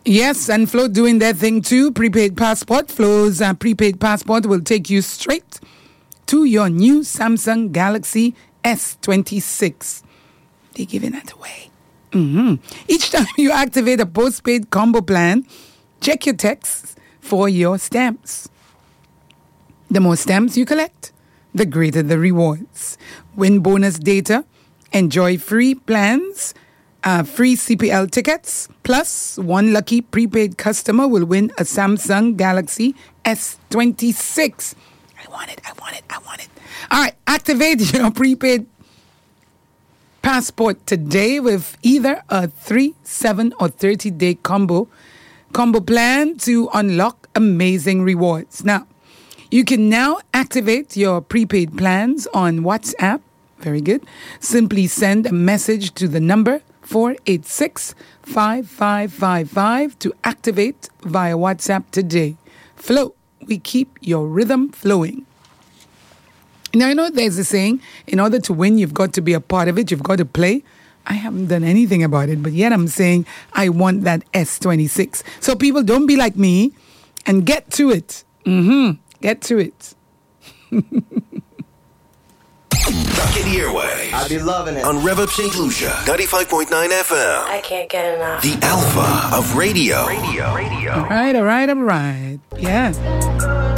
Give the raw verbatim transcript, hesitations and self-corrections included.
Yes, and Flow doing their thing too. Prepaid Passport. Flow's uh, prepaid passport will take you straight to your new Samsung Galaxy S twenty-six. They're giving that away. Mm-hmm. Each time you activate a postpaid combo plan, check your texts for your stamps. The more stamps you collect, the greater the rewards. Win bonus data, enjoy free plans, uh, free C P L tickets, plus one lucky prepaid customer will win a Samsung Galaxy S twenty-six. I want it, I want it, I want it. All right, activate your prepaid passport today with either a three, seven, or thirty-day combo combo plan to unlock amazing rewards. Now, you can now activate your prepaid plans on WhatsApp. Very good. Simply send a message to the number four eight six, five five five five to activate via WhatsApp today. Flow, we keep your rhythm flowing. Now, I know there's a saying, in order to win, you've got to be a part of it. You've got to play. I haven't done anything about it, but yet I'm saying I want that S twenty-six. So people, don't be like me and get to it. Mm-hmm. Get to it. Back in your way. I be loving it. On Rev Up Saint Lucia, ninety-five point nine F M. I can't get enough. The alpha of radio. Radio. Radio. All right, all right, all right. Yeah.